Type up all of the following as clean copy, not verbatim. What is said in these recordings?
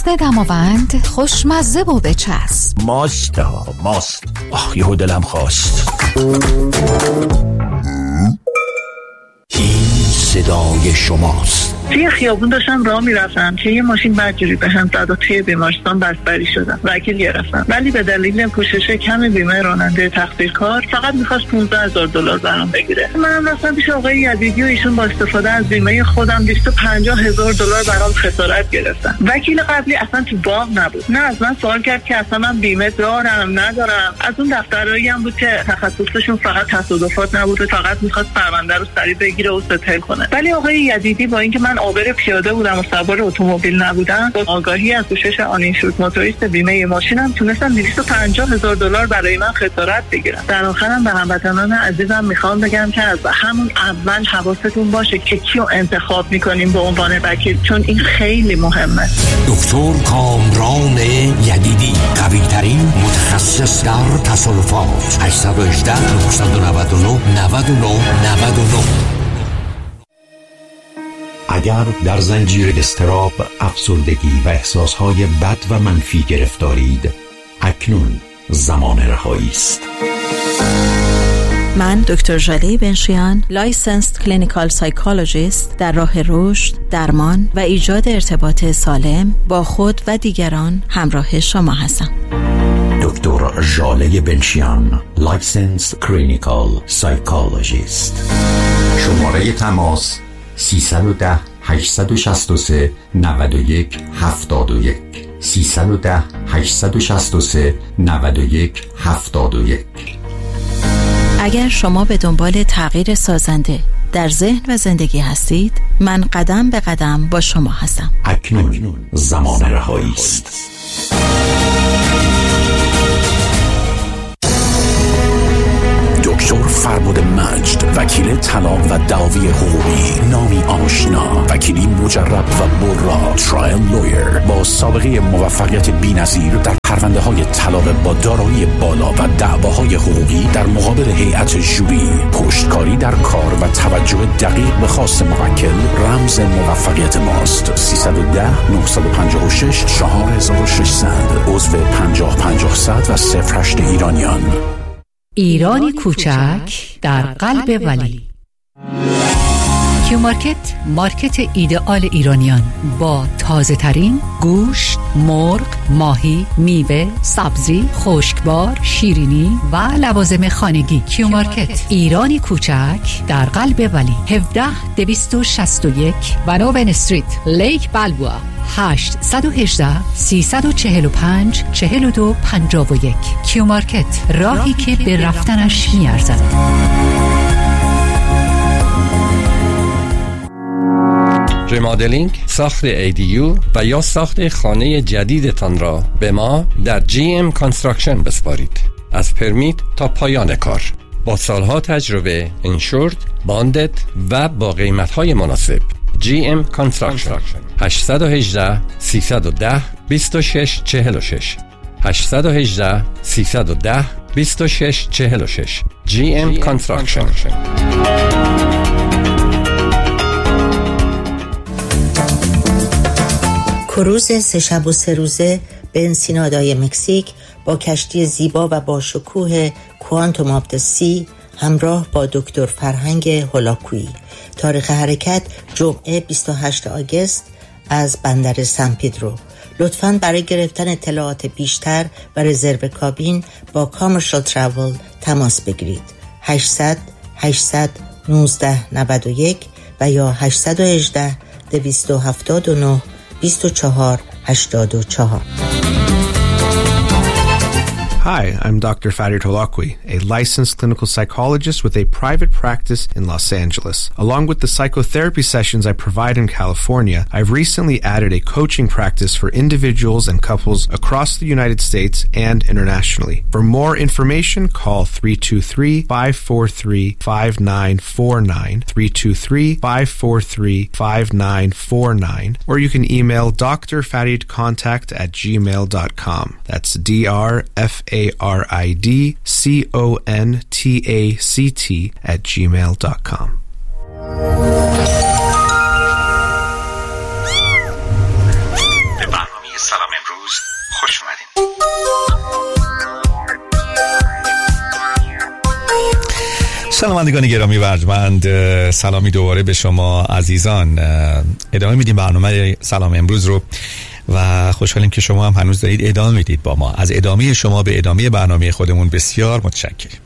ماست دماوند خوشمزه و بچسب. ماست ها ماست. یهو دلم خواست. این صدای شماست. توی خیابون داشتم راه میرفتم که یه ماشین بدجوری به هم زد و توی بیمارستان بستری شدم. وکیل گرفتم ولی به دلیل پوشش کم بیمه راننده تقصیرکار فقط می‌خواست $15,000 برام بگیره. منم رفتم پیش آقای یزیدی و ایشون با استفاده از بیمه خودم $250,000 برام خسارت گرفتن. وکیل قبلی اصلا تو باغ نبود. نه از من سوال کرد که اصلا من بیمه دارم ندارم. از اون دفترایی هم بود که تخصصشون فقط تصادفات نبود و فقط می‌خواست پرونده رو سریع بگیره و ستل کنه. ولی آقای یزیدی با اینکه من عابر پیاده بودم و سوار اتومبیل نبودم، با آگاهی از پوشش آنینشورد موتوریست بیمه ماشینم تونستم $250,000 برای من خسارت بگیرم. در آخرم به هموطنان عزیزم میخوام بگم که از همون اول حواستون باشه که کیو انتخاب میکنیم به عنوان وکیل، چون این خیلی مهمه. دکتر کامران یدیدی، قوی ترین متخصص در تصادفات. 818 999 9999. اگر در زنجیر اضطراب، افسردگی و احساسهای بد و منفی گرفتارید، اکنون زمان رهایی است. من دکتر ژاله بنشیان، لایسنسد کلینیکال سایکولوژیست، در راه رشد، درمان و ایجاد ارتباط سالم با خود و دیگران همراه شما هستم. دکتر ژاله بنشیان، لایسنسد کلینیکال سایکولوژیست. شماره تماس 310 863 91 71 310 863 91 71. اگر شما به دنبال تغییر سازنده در ذهن و زندگی هستید، من قدم به قدم با شما هستم. اکنون زمان رهایی است. دکتر فربد مجد، وکیل طلاق و دعاوی حقوقی، نامی آشنا، وکیلی مجرب و برا، ترایل لویر با سابقه موفقیت بی‌نظیر در پرونده‌های طلاق با دارایی بالا و دعواهای حقوقی در مقابل هیئت ژوری. پشتکاری در کار و توجه دقیق به خواست موکل رمز موفقیت ماست. 310 956 4600 عضو 50-50 و 08 ایرانیان. ایرانی کوچک در قلب ولی. کیو مارکت، مارکت ایدئال ایرانیان با تازه ترین گوشت، مرغ، ماهی، میوه، سبزی، خشکبار، شیرینی و لوازم خانگی. کیو مارکت، ایرانی کوچک در قلب ولی. 17261 بناوین استریت، لیک بلبوآ. 818 345 4251. کیو مارکت، راهی که به رفتنش میارزد. ریمادلینگ، ساخت ADU و یا ساخت خانه جدیدتان را به ما در GM Construction بسپارید. از پرمیت تا پایان کار با سالها تجربه، انشورد، باندد و با قیمت‌های مناسب. GM Construction. 818 310 2646 818 310 2646. GM Construction. کروز 3 شب و 3 روزه به انسینادای مکزیک با کشتی زیبا و با شکوه کوانتوم آف د سی همراه با دکتر فرهنگ هولاکویی. تاریخ حرکت جمعه 28 آگوست از بندر سن پدرو. لطفاً برای گرفتن اطلاعات بیشتر و رزرو کابین با کامرشال تراول تماس بگیرید. 800 819 91 و یا 818 279 24 84. Hi, I'm Dr. Farid Holakwi, a licensed clinical psychologist with a private practice in Los Angeles. Along with the psychotherapy sessions I provide in California, I've recently added a coaching practice for individuals and couples across the United States and internationally. For more information, call 323-543-5949, 323-543-5949, or you can email drfaridcontact@gmail.com. That's DRFARIDCONTACT@gmail.com. به برنامه سلام شنوندگان گرامی و ارجمند، سلامی دوباره به شما عزیزان. ادامه میدیم برنامه سلام امروز رو و خوشحالیم که شما هم هنوز دارید ادامه میدید با ما. از ادامه شما به ادامه برنامه خودمون بسیار متشکریم.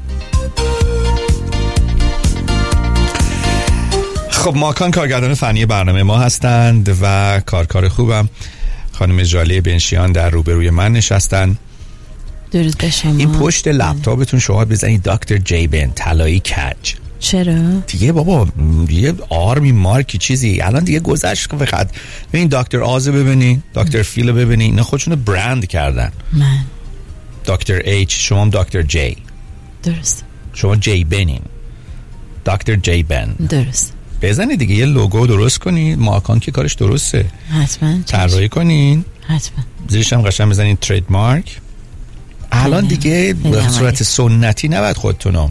خب ماکان کارگردان فنی برنامه ما هستند و کارکار خوبم خانم جاله بنشیان در روبروی من نشستن. درود به شما. این پشت لپتاپتون شما بزنید دکتر جی بن طلایی کج. چرا؟ دیگه بابا دیگه آرمی مارکی چیزی الان دیگه گذشت. فقط ببین دکتر آزو ببینی، دکتر فیل ببینی، اینا خودشونو برند کردن. من دکتر ایچ، شما هم دکتر جی. درست. شما جی بنین، دکتر جی بن. درست. بزنید دیگه یه لوگو درست کنید. ماکان که کارش درسته، حتما طراحی کنین، حتما زیرش هم قشنگ بزنید ترید مارک. الان دیگه به صورت سنتی نباید خودتونو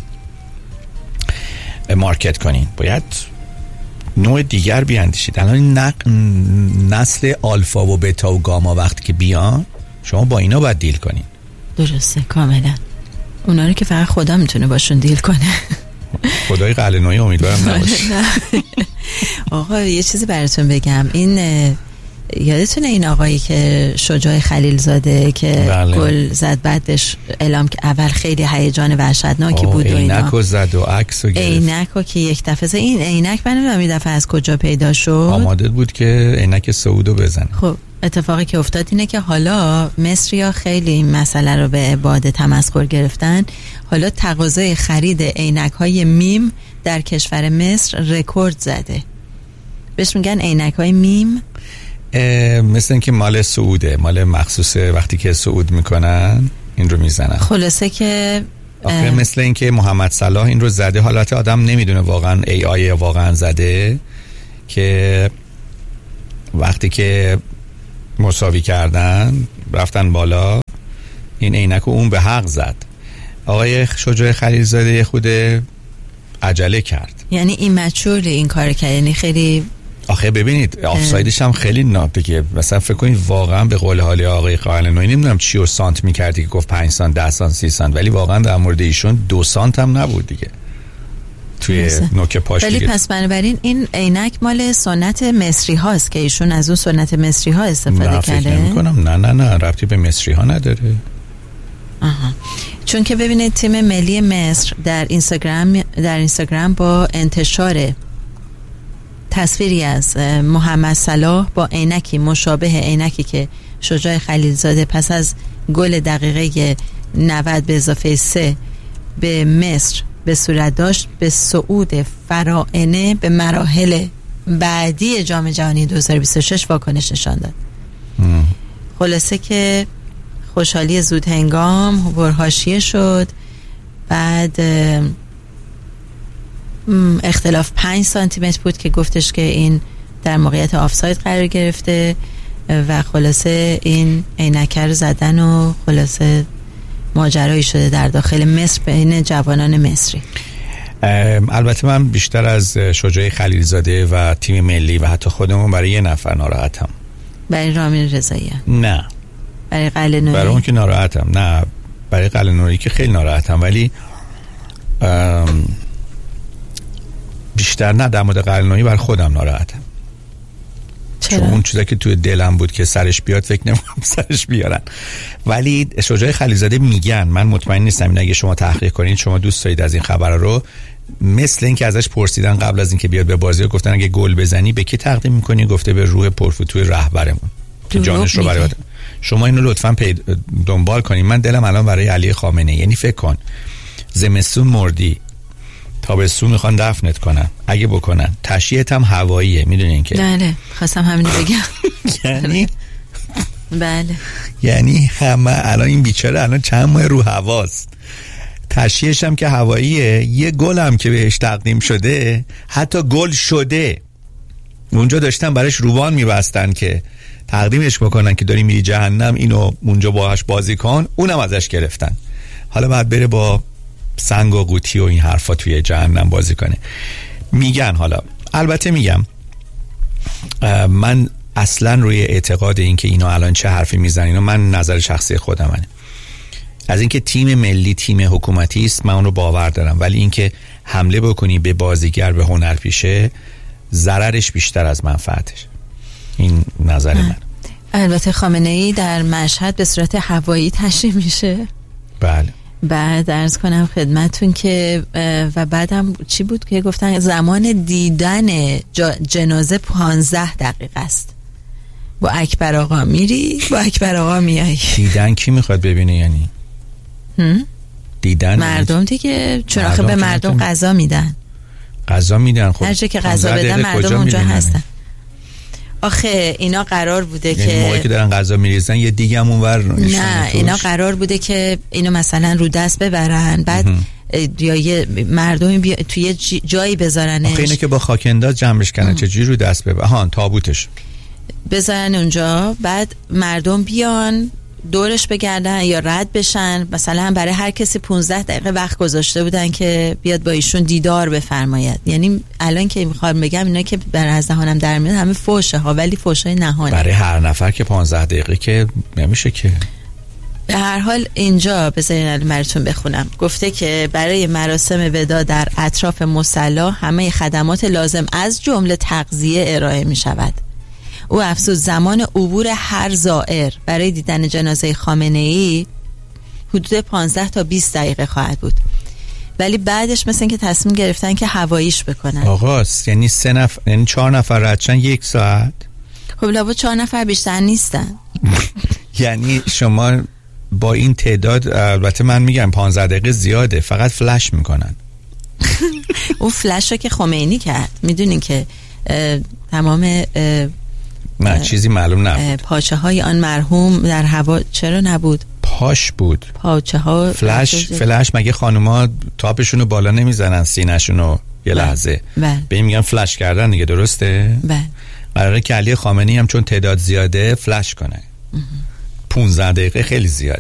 مارکت کنین، باید نوع دیگر بیاندیشید. الان نسل آلفا و بتا و گاما وقتی که بیان شما با اینا باید دیل کنین. درسته کاملا. اونا رو که فقط خدا میتونه باشون دیل کنه. خدای قلعه‌نویی امیدوارم نباشه. آقا یه چیزی براتون بگم. این یادتونه این آقایی که شجاع خلیلزاده که بله. گل زد بعدش اعلام که اول خیلی هیجان وحشتناکی بود و اینا عینکو زد و عکسو گرفت. عینکو که یک دفعه این عینک من نمیدونم این دفعه از کجا پیدا شد. آماده بود که عینک سعودو بزنه. خب اتفاقی که افتاد اینه که حالا مصری‌ها خیلی این مسئله رو به باد تمسخر گرفتن. حالا تقاضای خرید عینک‌های میم در کشور مصر رکورد زده. بهش میگن عینک‌های میم. مثل این که مال سعوده، مال مخصوصه وقتی که سعود میکنن این رو میزنن. خلاصه که آخه مثل این که محمد صلاح این رو زده، حالت آدم نمیدونه واقعا AI واقعا زده، که وقتی که مساوی کردن رفتن بالا این عینک رو اون به حق زد. آقای شجاع خلیلزاده خود عجله کرد. یعنی این مچوری این کار کرد، یعنی خیلی آخه ببینید آفسایدش هم خیلی دیگه. مثلا فکر کنید واقعا به قول حالی آقای قائل‌نویی نمیدونم چی و سانت میکردی که گفت 5 سانت 10 سانت 30 سانت، ولی واقعا در مورد ایشون 2 سانت هم نبود دیگه توی نوک پاش. ولی پس بنابراین این عینک مال سنت مصری هاست که ایشون از اون سنت مصری ها استفاده کرده. فکر نمی‌کنم. نه ربطی به مصری ها نداره. آها. چون که ببینید تیم ملی مصر در اینستاگرام با انتشار تصویری از محمد صلاح با عینکی مشابه عینکی که شجاع خلیلزاده پس از گل دقیقه 90 به اضافه 3 به مصر به صورت داشت به صعود فراعنه به مراحل بعدی جام جهانی 2026 واکنش نشان داد. خلاصه که خوشحالی زود هنگام برحاشیه شد. بعد اختلاف 5 سانتی متر بود که گفتش که این در موقعیت آفساید قرار گرفته و خلاصه این عینکه رو زدن و خلاصه ماجرایی شده در داخل مصر بین جوانان مصری. البته من بیشتر از شجاع خلیلزاده و تیم ملی و حتی خودمون برای یه نفر ناراحتم. برای رامین رضایی؟ نه. برای قلعه‌نویی؟ برای اون که ناراحتم. نه برای قلعه‌نویی که خیلی ناراحتم، ولی بیشتر نه در مورد قلعه‌نویی برای خودم ناراحتم. چرا؟ چون اون چیزی که توی دلم بود که سرش بیاد فکر نمی‌کنم سرش بیارن. ولی شجاع خلیلزاده میگن، من مطمئن نیستم، اگه شما تحقیق کنید، شما دوست دارید از این خبر رو، مثل این که ازش پرسیدن قبل از اینکه بیاد به بازی، گفتن اگه گل بزنی به کی تقدیم می‌کنی؟ گفته به روح پرفتوی رهبرمون که جانش رو برای شما اینو لطفاً دنبال کنید. من دلم الان برای علی خامنه‌ای، یعنی فکر کن زمستون مردی، تابستون میخوان دفنت کنن، اگه بکنن تشییعت هم هواییه، میدونین که بله خواستم همینو بگم. یعنی بله یعنی همه الان این بیچاره الان چند ماه رو هواست، تشییعش هم که هواییه، یه گل هم که بهش تقدیم شده، حتی گل شده اونجا داشتن براش روبان میبستن که تقدیمش بکنن که داری میری جهنم، اینو اونجا باهاش بازی کن، اونم ازش گرفتن. حالا بعد بره با سنگ و قوطی و این حرفا توی جهنم بازی کنه. میگن حالا البته میگم من اصلا روی اعتقاد این که اینا الان چه حرفی میزنین و من نظر شخصی خودمه، از اینکه تیم ملی تیم حکومتی است من اون رو باور دارم، ولی اینکه حمله بکنی به بازیگر، به هنرپیشه، ضررش بیشتر از منفعتش. این نظر من. البته خامنه‌ای در مشهد به صورت هوایی تشریف میشه. بله. بعد عرض کنم خدمتون که و بعدم چی بود که گفتن زمان دیدن جنازه 15 دقیقه است. با اکبر آقا میری، با اکبر آقا میای. دیدن کی میخواد ببینه یعنی؟ دیدن مردم دیگه، چون آخه به مردم غذا میدن. غذا میدن. خب هر جا که غذا بدن مردم اونجا هستن. آخه اینا قرار بوده یعنی که موقعی که دارن غذا میریزن یه دیگه هم اونور نه، اینا قرار بوده که اینو مثلا رو دست ببرن، بعد یا یه مردمی توی جایی بذارنش. آخه اینو که با خاکنداز جمعش کنن چجوری رو دست ببرن؟ تابوتش بذارن اونجا، بعد مردم بیان دورش بگردن یا رد بشن. مثلا برای هر کسی 15 دقیقه وقت گذاشته بودن که بیاد با ایشون دیدار بفرماید. یعنی الان که میخوام بگم اینا که بر از دهانم در میاد همه فوشه ها، ولی فوشای نهانه. برای هر نفر که 15 دقیقه که نمیشه که. به هر حال اینجا بذارین براتون بخونم. گفته که برای مراسم وداع در اطراف مصلی همه خدمات لازم از جمله تغذیه ارائه می شود. او افزود زمان عبور هر زائر برای دیدن جنازه خامنه‌ای حدود 15 تا 20 دقیقه خواهد بود، ولی بعدش مثلا که تصمیم گرفتن که هواییش بکنن. آقاست یعنی 3 نفر، یعنی 4 نفر ردشن 1 ساعت. خب لابد 4 نفر بیشتر نیستن. یعنی شما با این تعداد، البته من میگم 15 دقیقه زیاده، فقط فلش میکنن. اون فلش رو که خمینی کرد، میدونین که تمام نه چیزی معلوم نبود. پاچه های آن مرحوم در هوا چرا نبود؟ پاش بود. پاچه ها فلش مگه خانوما تاپشونو بالا نمیزنن سینه‌شونو یه لحظه؟ به این میگن فلش کردن دیگه، درسته؟ بله. قراره که علی خامنه‌ای هم چون تعداد زیاده فلش کنه. 15 دقیقه خیلی زیاد.